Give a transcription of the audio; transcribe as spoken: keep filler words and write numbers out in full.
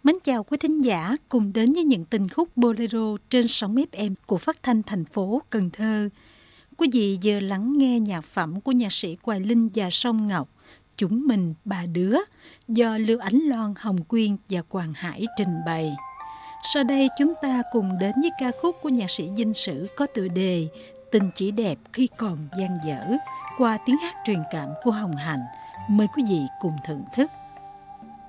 Mến chào quý thính giả cùng đến với những tình khúc bolero trên sóng ép em của phát thanh thành phố Cần Thơ. Quý vị vừa lắng nghe nhạc phẩm của nhạc sĩ Hoài Linh và Song Ngọc, Chúng Mình Ba Đứa, do Lưu Ánh Loan, Hồng Quyên và Hoàng Hải trình bày. Sau đây chúng ta cùng đến với ca khúc của nhạc sĩ Vinh Sử có tựa đề Tình Chỉ Đẹp Khi Còn Dang Dở qua tiếng hát truyền cảm của Hồng Hạnh. Mời quý vị cùng thưởng thức.